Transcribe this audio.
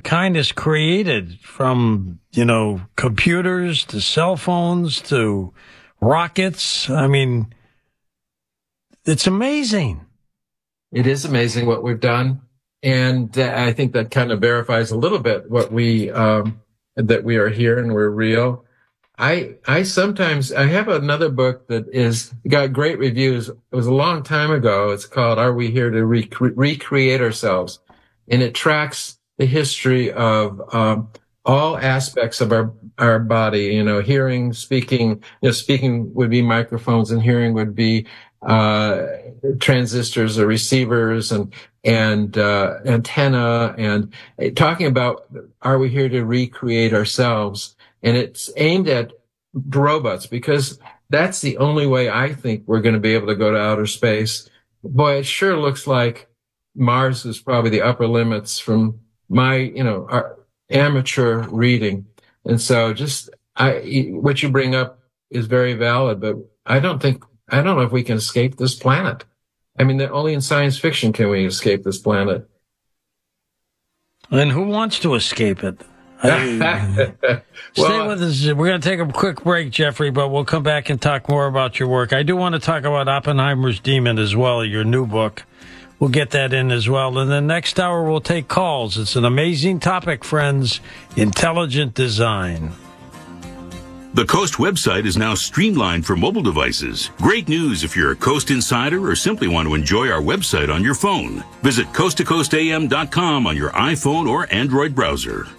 mankind has created, from, computers to cell phones to rockets. I mean, it's amazing. It is amazing what we've done. And I think that kind of verifies a little bit what that we are here and we're real. I have another book that got great reviews. It was a long time ago. It's called Are We Here to Recreate Ourselves? And it tracks the history of all aspects of our body, hearing, speaking. Speaking would be microphones, and hearing would be transistors or receivers and antenna, and talking about are we here to recreate ourselves? And it's aimed at robots, because that's the only way I think we're going to be able to go to outer space. Boy, it sure looks like Mars is probably the upper limits from my, our amateur reading. And so what you bring up is very valid, but I don't know if we can escape this planet. I mean, only in science fiction can we escape this planet. And who wants to escape it? Stay with us. We're going to take a quick break, Jeffrey, but we'll come back and talk more about your work. I do want to talk about Oppenheimer's Demon as well, your new book. We'll get that in as well. And then next hour, we'll take calls. It's an amazing topic, friends. Intelligent design. The Coast website is now streamlined for mobile devices. Great news if you're a Coast insider or simply want to enjoy our website on your phone. Visit coasttocoastam.com on your iPhone or Android browser.